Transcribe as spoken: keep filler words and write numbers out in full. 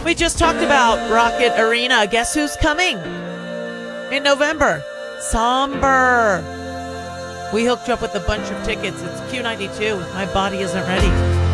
We just talked about Rocket Arena. Guess who's coming in November? Somber. We hooked you up with a bunch of tickets. It's Q ninety-two. My body isn't ready.